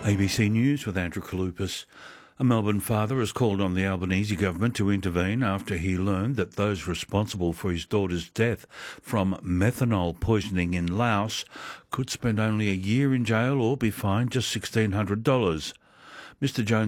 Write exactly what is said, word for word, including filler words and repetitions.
A B C News with Andrew Kalupas. A Melbourne father has called on the Albanese government to intervene after he learned that those responsible for his daughter's death from methanol poisoning in Laos could spend only a year in jail or be fined just sixteen hundred dollars. Mr Jones